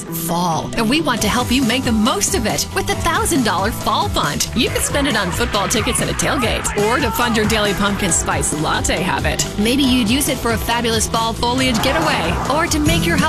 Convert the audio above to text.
Fall, and we want to help you make the most of it with the $1,000 Fall Fund. You could spend it on football tickets and a tailgate, or to fund your daily pumpkin spice latte habit. Maybe you'd use it for a fabulous fall foliage getaway, or to make your house